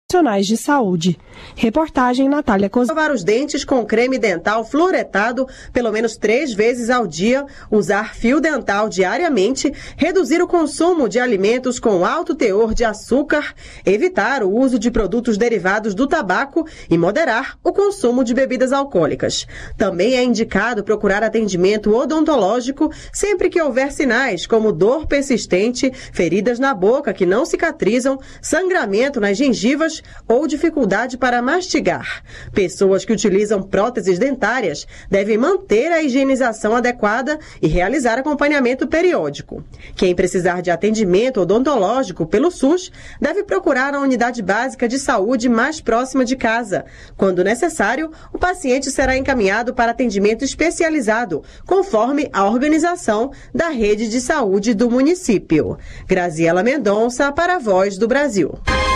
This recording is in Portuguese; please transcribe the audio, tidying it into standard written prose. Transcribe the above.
profissionais de saúde. Reportagem Natália Cos. Lavar os dentes com creme dental fluoretado pelo menos 3 vezes ao dia, usar fio dental diariamente, reduzir o consumo de alimentos com alto teor de açúcar, evitar o uso de produtos derivados do tabaco e moderar o consumo de bebidas alcoólicas. Também é indicado procurar atendimento odontológico sempre que houver sinais como dor persistente, feridas na boca que não cicatrizam, sangramento nas gengivas ou dificuldade para mastigar. Pessoas que utilizam próteses dentárias devem manter a higienização adequada e realizar acompanhamento periódico. Quem precisar de atendimento odontológico pelo SUS deve procurar a unidade básica de saúde mais próxima de casa. Quando necessário, o paciente será encaminhado para atendimento especializado, conforme a organização da rede de saúde do município. Graziela Mendonça para a Voz do Brasil.